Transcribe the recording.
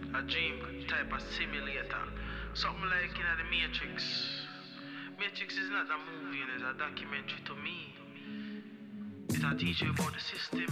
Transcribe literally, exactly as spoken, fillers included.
a dream type of simulator. Something like you know the Matrix. Matrix is not a movie, it's a documentary to me. It'll teach you about the system.